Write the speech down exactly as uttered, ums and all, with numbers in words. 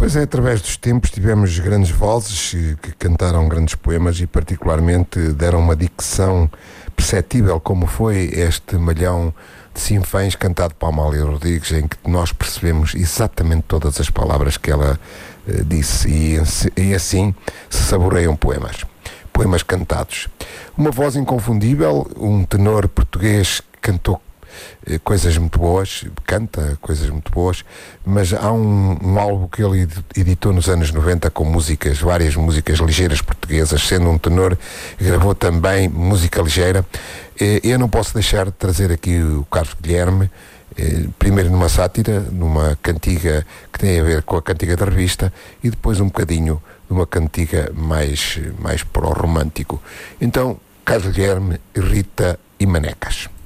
Pois é, através dos tempos tivemos grandes vozes que cantaram grandes poemas e particularmente deram uma dicção perceptível, como foi este Malhão de Sinfãs cantado por Amália Rodrigues, em que nós percebemos exatamente todas as palavras que ela uh, disse e, e assim se saboreiam poemas. Poemas cantados. Uma voz inconfundível, um tenor português que cantou coisas muito boas, canta coisas muito boas, mas há um, um álbum que ele editou nos anos noventa com músicas, várias músicas ligeiras portuguesas, sendo um tenor, gravou também música ligeira. Eu não posso deixar de trazer aqui o Carlos Guilherme, primeiro numa sátira, numa cantiga que tem a ver com a cantiga da revista, e depois um bocadinho numa cantiga mais, mais pró-romântico. Então, Carlos Guilherme, Rita e Manecas.